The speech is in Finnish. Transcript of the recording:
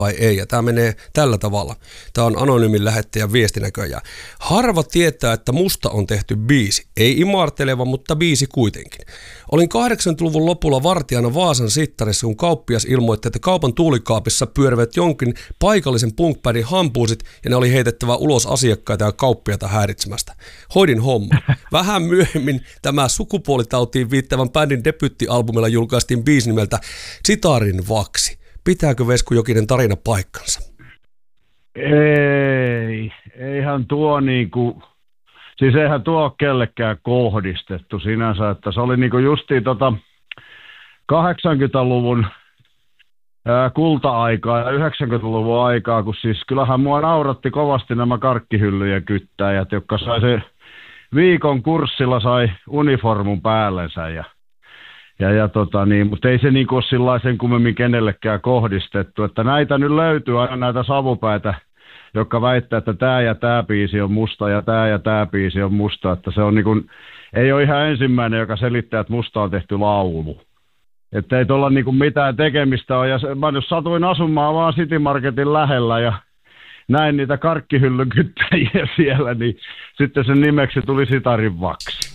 vai ei. Ja tämä menee tällä tavalla. Tämä on anonyymin lähettäjän viestinäköjään. Harva tietää, että musta on tehty biisi. Ei imarteleva, mutta biisi kuitenkin. Olin 80-luvun lopulla vartijana Vaasan sittarissa, kun kauppias ilmoitti, että kaupan tuulikaapissa pyörivät jonkin paikallisen punkbändin hampuusit ja ne oli heitettävä ulos asiakkaita ja kauppiaita häiritsemästä. Hoidin homma. Vähän myöhemmin tämä sukupuolitautiin viittävän bändin debyyttialbumilla julkaistiin biisi nimeltä Sitarin vaksi. Pitääkö Vesku Jokinen tarina paikkansa? Eihän tuo siis eihän tuo ole kellekään kohdistettu sinänsä, että se oli justiin 80-luvun kulta-aikaa ja 90-luvun aikaa, kun siis kyllähän mua nauratti kovasti nämä karkkihyllyjen kyttäjät, jotka sai se viikon kurssilla sai uniformun päällensä mutta ei se ole sellaisen kummemmin kenellekään kohdistettu, että näitä nyt löytyy aina näitä savupäitä, jotka väittää, että tämä ja tämä biisi on musta ja tämä biisi on musta, että se on ei ole ihan ensimmäinen, joka selittää, että musta on tehty laulu. Että ei tuolla mitään tekemistä ole, ja mä jos satuin asumaan vaan City Marketin lähellä ja näin niitä karkkihyllyn kyttäjiä siellä, niin sitten sen nimeksi tuli Sitarin vaksi.